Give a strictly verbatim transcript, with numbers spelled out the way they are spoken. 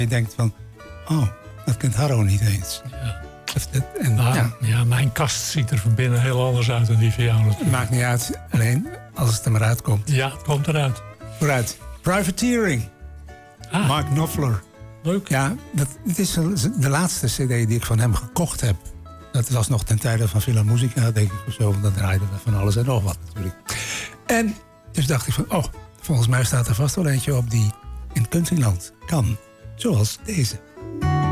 Je denkt van, oh, dat kent Harro niet eens. Ja. En, nou, ja. ja, mijn kast ziet er van binnen heel anders uit dan die van jou natuurlijk. Maakt niet uit, alleen als het er maar uitkomt. Ja, het komt eruit. Vooruit. Privateering. Ah. Mark Knopfler. Leuk. Ja, dat, dit is de laatste cd die ik van hem gekocht heb. Dat was nog ten tijde van Villa Musica, denk ik of zo. Want dan draaiden we van alles en nog wat natuurlijk. En dus dacht ik van, oh, volgens mij staat er vast wel eentje op die in countryland kan. Zoals deze.